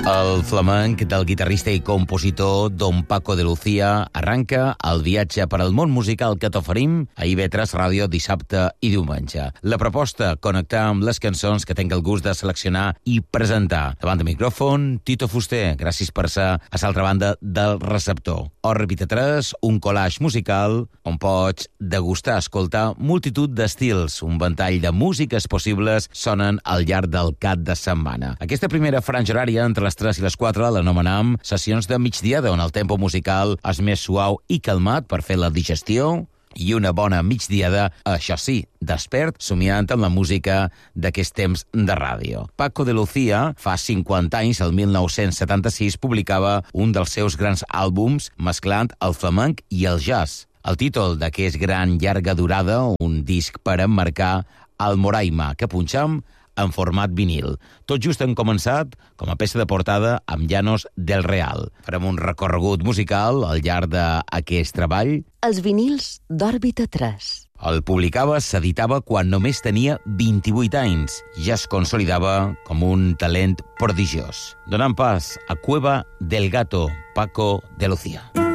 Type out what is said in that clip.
El flamenc del guitarrista i compositor Don Paco de Lucía arranca el viatge per al món musical que t'oferim a IB3 Ràdio dissabte i diumenge. La proposta, connectar amb les cançons que tinc el gust de seleccionar i presentar. Davant de micròfon, Tito Fuster. Gràcies per ser a l'altra banda del receptor. Òrbita 3, un collage musical on pots degustar, escoltar multitud d'estils. Un ventall de músiques possibles sonen al llarg del cap de setmana. Aquesta primera franja horària entre les 3 i les 4 l'anomenam sessions de migdiada, on el tempo musical és més suau i calmat per fer la digestió i una bona migdiada, això sí, despert, somiant amb la música d'aquest temps de ràdio. Paco de Lucía, fa 50 anys, el 1976, publicava un dels seus grans àlbums mesclant el flamenc i el jazz. El títol d'aquest gran llarga durada, un disc per emmarcar el Moraima, que punxam en format vinil. Tot just han començat com a peça de portada amb Llanos del Real. Farem un recorregut musical al llarg d'aquest treball. Els vinils d'Òrbita 3. El publicava, s'editava quan només tenia 28 anys. Ja es consolidava com un talent prodigiós. Donant pas a Cueva del Gato, Paco de Lucía.